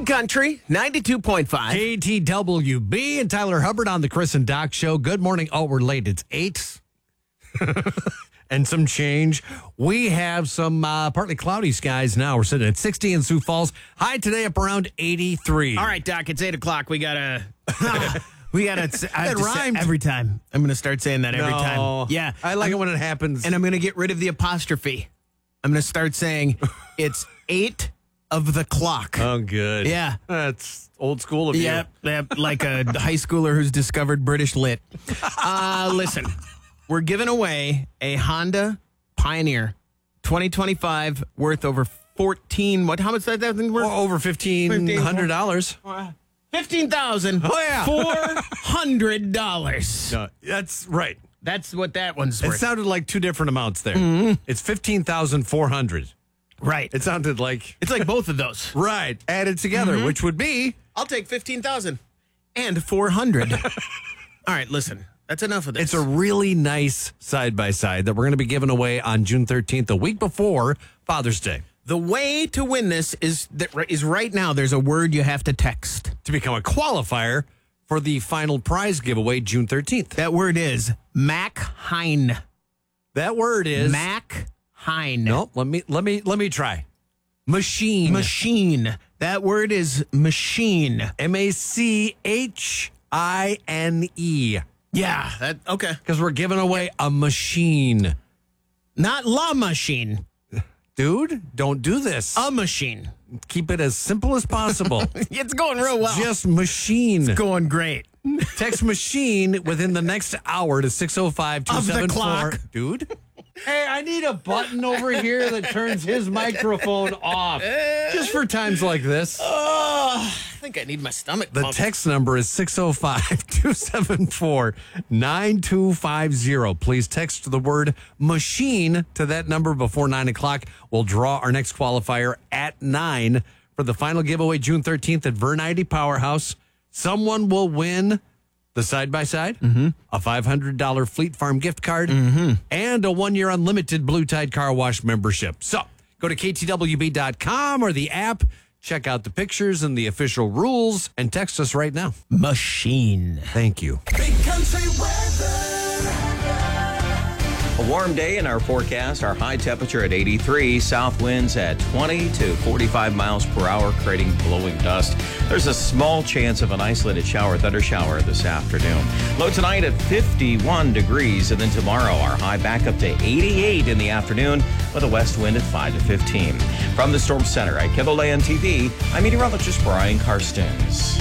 Big Country, 92.5. KTWB and Tyler Hubbard on the Chris and Doc Show. Good morning. Oh, we're late. It's 8 and some change. We have some partly cloudy skies now. We're sitting at 60 in Sioux Falls. High today up around 83. All right, Doc, it's 8 o'clock. We got to... It rhymed. Every time. I'm going to start saying that every time. Yeah. I like it when it happens. And I'm going to get rid of the apostrophe. I'm going to start saying it's 8 of the clock. Oh, good. Yeah. That's old school of you. Yep, like a high schooler who's discovered British lit. Listen, we're giving away a Honda Pioneer 2025 worth over 14. How much is that thing worth? Over $1,500. $15,000. Oh, yeah. $400. No, that's right. That's what that one's It worth. sounded like two different amounts there. Mm-hmm. It's $15,400. Right. It sounded like... It's like both of those. Right. Added together, which would be... I'll take 15,000 and 400. All right, listen. That's enough of this. It's a really nice side-by-side that we're going to be giving away on June 13th, the week before Father's Day. The way to win this is right now there's a word you have to text. To become a qualifier for the final prize giveaway June 13th. That word is Mac Hein. That word is... Mac Hein. No, let me try. Machine. Machine. That word is machine. Machine. Yeah. Okay. Because we're giving away a machine. Not la machine. Dude, don't do this. A machine. Keep it as simple as possible. It's going real well. Just machine. It's going great. Text machine within the next hour to 605-274. Of the clock. Dude. Hey, I need a button over here that turns his microphone off. Just for times like this. Oh, I think I need my stomach The pumped. text number is 605-274-9250. Please text the word machine to that number before 9 o'clock. We'll draw our next qualifier at 9 for the final giveaway June 13th at Vernity Powerhouse. Someone will win the side-by-side, a $500 Fleet Farm gift card, and a 1-year unlimited Blue Tide Car Wash membership. So go to ktwb.com or the app, check out the pictures and the official rules, and text us right now. Machine. Thank you. Big Country weather. A warm day in our forecast. Our high temperature at 83. South winds at 20 to 45 miles per hour, creating blowing dust. There's a small chance of an isolated thunder shower this afternoon. Low tonight at 51 degrees. And then tomorrow, our high back up to 88 in the afternoon with a west wind at 5 to 15. From the Storm Center at KELOLAND TV, I'm meteorologist Brian Karstens.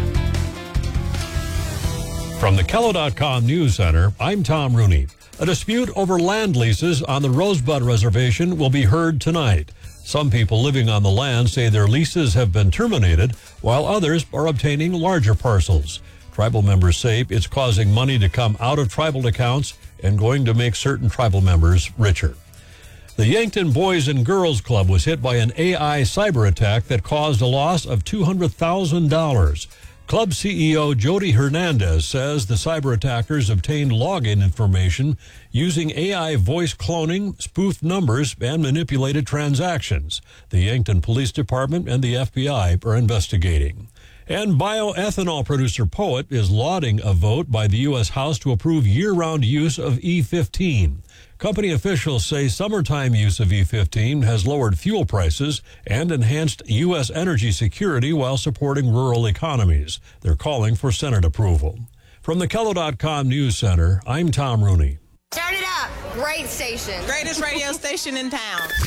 From the KELO.com News Center, I'm Tom Rooney. A dispute over land leases on the Rosebud Reservation will be heard tonight. Some people living on the land say their leases have been terminated, while others are obtaining larger parcels. Tribal members say it's causing money to come out of tribal accounts and going to make certain tribal members richer. The Yankton Boys and Girls Club was hit by an AI cyber attack that caused a loss of $200,000. Club CEO Jody Hernandez says the cyber attackers obtained login information using AI voice cloning, spoofed numbers, and manipulated transactions. The Yankton Police Department and the FBI are investigating. And bioethanol producer Poet is lauding a vote by the U.S. House to approve year-round use of E15. Company officials say summertime use of E15 has lowered fuel prices and enhanced U.S. energy security while supporting rural economies. They're calling for Senate approval. From the KELO.com News Center, I'm Tom Rooney. Turn it up. Great station. Greatest radio station in town.